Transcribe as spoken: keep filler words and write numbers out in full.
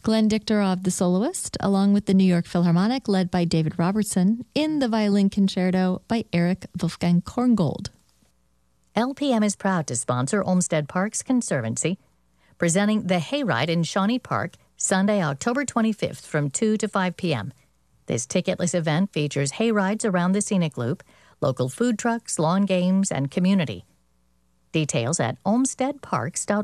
Glenn Dictorov, the soloist, along with the New York Philharmonic, led by David Robertson, in the Violin Concerto by Eric Wolfgang Korngold. L P M is proud to sponsor Olmsted Parks Conservancy, presenting the Hayride in Shawnee Park, Sunday, October twenty-fifth from two to five p.m. This ticketless event features hayrides around the scenic loop, local food trucks, lawn games, and community. Details at olmsted parks dot org.